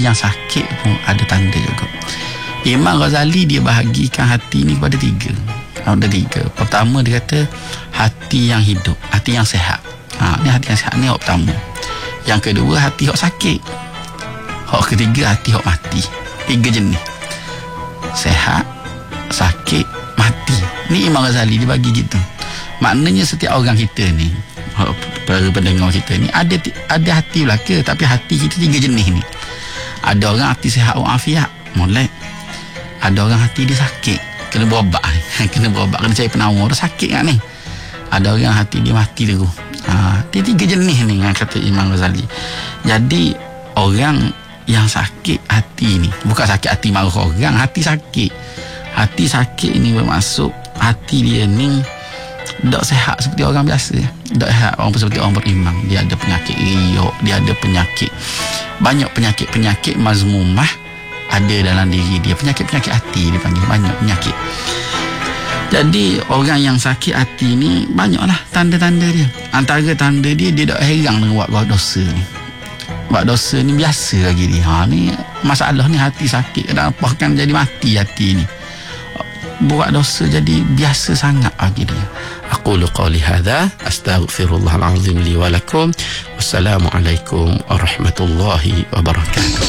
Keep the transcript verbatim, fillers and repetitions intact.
yang sakit pun ada tanda juga. Imam Ghazali dia bahagikan hati ni kepada tiga. Ada tiga. Pertama dia kata hati yang hidup, hati yang sehat. Ha, ni hati yang sehat ni hak pertama. Yang kedua hati hak sakit. Hak ketiga hati hak mati. Tiga jenis. Sehat, sakit, mati. Ni Imam Ghazali dia bagi gitu. Maknanya setiap orang kita ni, para pendengar kita ni ada ada hati belaka, tapi hati kita tiga jenis ni. Ada orang hati sihat walafiat, molek. Ada orang hati dia sakit, kena berobat. Kena berobat, kena cari penawar, dah sakit kan ni. Ada orang hati dia mati terus. Ha, dia tiga jenis ni yang kata Imam Ghazali. Jadi orang yang sakit hati ni, bukan sakit hati marah orang, hati sakit. Hati sakit ni bermaksud hati dia ni tak sehat seperti orang biasa. Tak sehat orang seperti orang beriman. Dia ada penyakit riak, dia ada penyakit, banyak penyakit-penyakit mazmumah ada dalam diri dia. Penyakit-penyakit hati dia panggil, banyak penyakit. Jadi orang yang sakit hati ni banyaklah tanda-tanda dia. Antara tanda dia, dia tak heran dengan buat dosa ni. Buat dosa ni biasa lagi dia. Ha, ni masalah ni hati sakit, dan bahkan jadi mati hati ni. Buat dosa jadi biasa sangat bagi dia. Aqulu qawli hadha astaghfirullahal azim li wa lakum. Wassalamualaikum warahmatullahi wabarakatuh.